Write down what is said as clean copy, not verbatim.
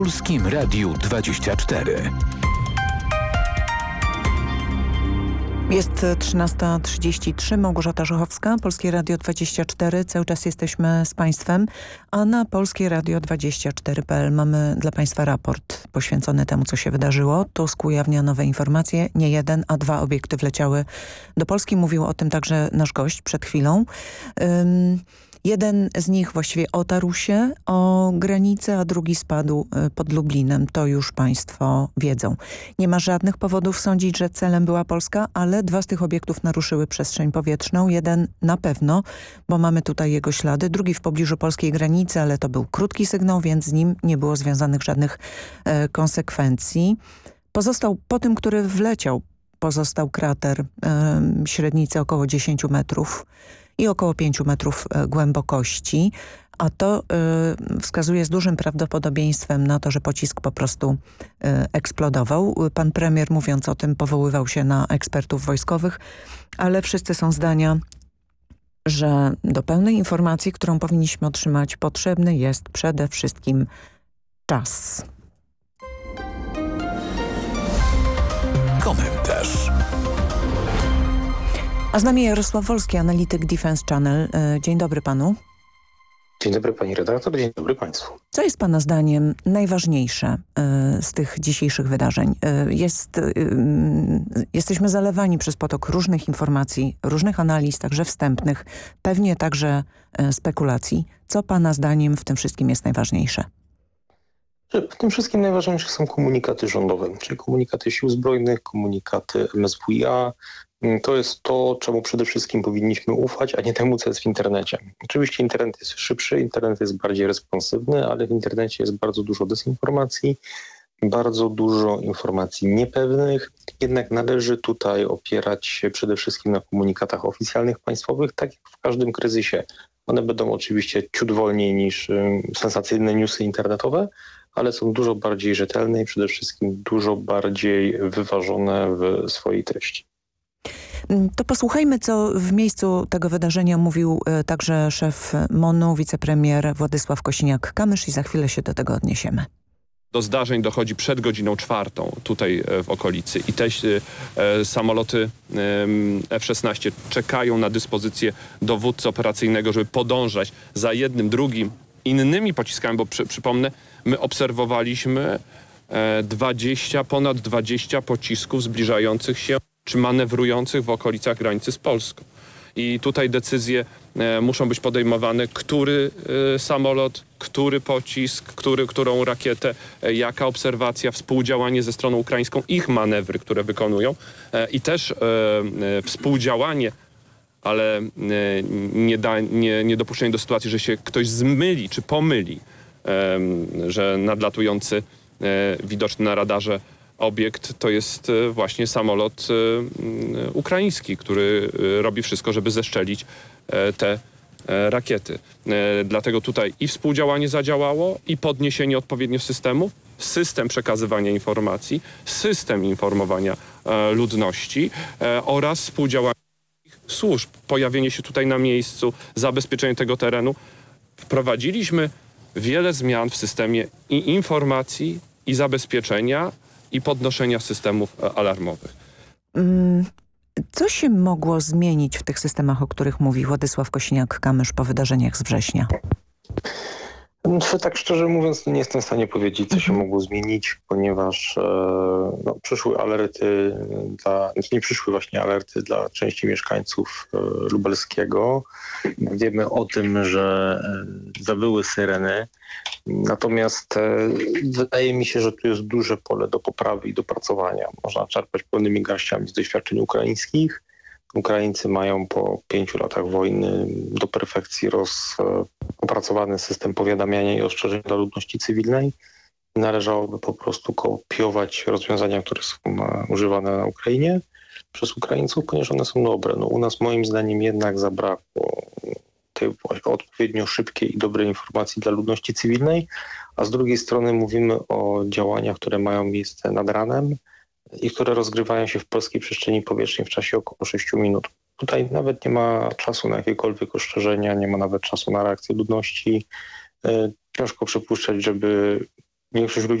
Polskim Radiu 24. Jest 13:33, Małgorzata Żuchowska, Polskie Radio 24. Cały czas jesteśmy z Państwem, a na polskieradio24.pl mamy dla Państwa raport poświęcony temu, co się wydarzyło. Tusk ujawnia nowe informacje. Nie jeden, a 2 obiekty wleciały do Polski. Mówił o tym także nasz gość przed chwilą. Jeden z nich właściwie otarł się o granicę, a drugi spadł pod Lublinem. To już Państwo wiedzą. Nie ma żadnych powodów sądzić, że celem była Polska, ale 2 z tych obiektów naruszyły przestrzeń powietrzną. Jeden na pewno, bo mamy tutaj jego ślady. Drugi w pobliżu polskiej granicy, ale to był krótki sygnał, więc z nim nie było związanych żadnych konsekwencji. Pozostał po tym, który wleciał, pozostał krater średnicy około 10 metrów. I około 5 metrów głębokości, a to wskazuje z dużym prawdopodobieństwem na to, że pocisk po prostu eksplodował. Pan premier, mówiąc o tym, powoływał się na ekspertów wojskowych, ale wszyscy są zdania, że do pełnej informacji, którą powinniśmy otrzymać, potrzebny jest przede wszystkim czas. Komentarz. A z nami Jarosław Wolski, analityk Defense Channel. Dzień dobry panu. Dzień dobry pani redaktor, dzień dobry państwu. Co jest pana zdaniem najważniejsze z tych dzisiejszych wydarzeń? Jesteśmy zalewani przez potok różnych informacji, różnych analiz, także wstępnych, pewnie także spekulacji. Co pana zdaniem w tym wszystkim jest najważniejsze? W tym wszystkim najważniejsze są komunikaty rządowe, czyli komunikaty Sił Zbrojnych, komunikaty MSWiA. To jest to, czemu przede wszystkim powinniśmy ufać, a nie temu, co jest w internecie. Oczywiście internet jest szybszy, internet jest bardziej responsywny, ale w internecie jest bardzo dużo dezinformacji, bardzo dużo informacji niepewnych. Jednak należy tutaj opierać się przede wszystkim na komunikatach oficjalnych państwowych, tak jak w każdym kryzysie. One będą oczywiście ciut wolniej niż sensacyjne newsy internetowe, ale są dużo bardziej rzetelne i przede wszystkim dużo bardziej wyważone w swojej treści. To posłuchajmy, co w miejscu tego wydarzenia mówił także szef MON-u, wicepremier Władysław Kosiniak-Kamysz i za chwilę się do tego odniesiemy. Do zdarzeń dochodzi przed godziną 4 tutaj w okolicy i te samoloty F-16 czekają na dyspozycję dowódcy operacyjnego, żeby podążać za jednym, drugim, innymi pociskami, bo przypomnę, my obserwowaliśmy ponad 20 pocisków zbliżających się czy manewrujących w okolicach granicy z Polską. I tutaj decyzje muszą być podejmowane, który samolot, który pocisk, którą rakietę, jaka obserwacja, współdziałanie ze stroną ukraińską, ich manewry, które wykonują i też współdziałanie, ale nie dopuszczenie do sytuacji, że się ktoś zmyli czy pomyli, że nadlatujący widoczny na radarze obiekt to jest właśnie samolot ukraiński, który robi wszystko, żeby zeszczelić te rakiety. Dlatego tutaj i współdziałanie zadziałało, i podniesienie odpowiednio systemów, system przekazywania informacji, system informowania ludności oraz współdziałanie służb, pojawienie się tutaj na miejscu, zabezpieczenie tego terenu. Wprowadziliśmy wiele zmian w systemie i informacji, i zabezpieczenia, i podnoszenia systemów alarmowych. Co się mogło zmienić w tych systemach, o których mówi Władysław Kosiniak-Kamysz po wydarzeniach z września? Tak szczerze mówiąc, nie jestem w stanie powiedzieć, co się mogło zmienić, ponieważ przyszły alerty nie przyszły właśnie alerty dla części mieszkańców lubelskiego. Wiemy o tym, że zawyły syreny. Natomiast wydaje mi się, że tu jest duże pole do poprawy i dopracowania. Można czerpać pełnymi garściami z doświadczeń ukraińskich. Ukraińcy mają po 5 latach wojny do perfekcji opracowany system powiadamiania i ostrzeżeń dla ludności cywilnej. Należałoby po prostu kopiować rozwiązania, które są używane na Ukrainie przez Ukraińców, ponieważ one są dobre. U nas moim zdaniem jednak zabrakło tej odpowiednio szybkiej i dobrej informacji dla ludności cywilnej, a z drugiej strony mówimy o działaniach, które mają miejsce nad ranem i które rozgrywają się w polskiej przestrzeni powietrznej w czasie około 6 minut. Tutaj nawet nie ma czasu na jakiekolwiek ostrzeżenia, nie ma nawet czasu na reakcję ludności. Ciężko przypuszczać, żeby większość ludzi